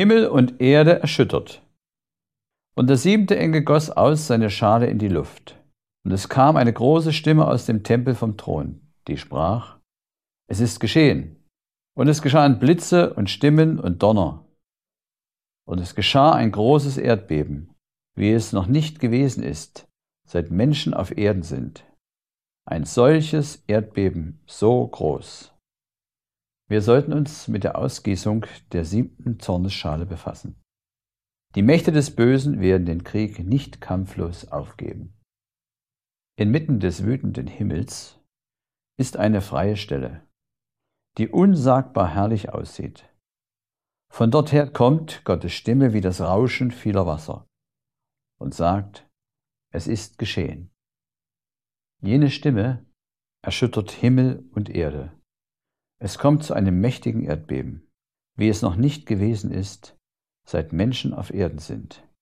Himmel und Erde erschüttert. Und der 7. Engel goss aus seine Schale in die Luft. Und es kam eine große Stimme aus dem Tempel vom Thron, die sprach: Es ist geschehen. Und es geschahen Blitze und Stimmen und Donner. Und es geschah ein großes Erdbeben, wie es noch nicht gewesen ist, seit Menschen auf Erden sind. Ein solches Erdbeben, so groß. Wir sollten uns mit der Ausgießung der 7. Zornesschale befassen. Die Mächte des Bösen werden den Krieg nicht kampflos aufgeben. Inmitten des wütenden Himmels ist eine freie Stelle, die unsagbar herrlich aussieht. Von dorther kommt Gottes Stimme wie das Rauschen vieler Wasser und sagt: Es ist geschehen. Jene Stimme erschüttert Himmel und Erde. Es kommt zu einem mächtigen Erdbeben, wie es noch nicht gewesen ist, seit Menschen auf Erden sind.